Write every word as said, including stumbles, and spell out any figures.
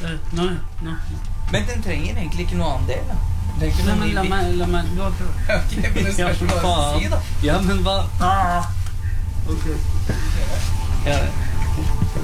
Uh, nei, nei. Men den trenger egentlig ikke noe annen del, da. Det er ikke Nei, noe men ny la bit. meg, la meg, du har prøvd. Ok, men det spørs hva du skal si, da. Ja, men hva? Ah. Ok. Ja, det.